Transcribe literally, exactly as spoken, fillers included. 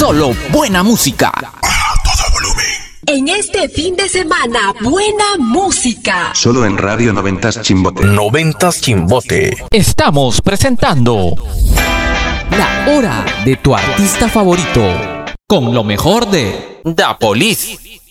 Solo buena música. A todo volumen. En este fin de semana, buena música. Solo en Radio Noventas Chimbote. Noventas Chimbote. Estamos presentando La Hora de tu artista favorito, con lo mejor de Da Police.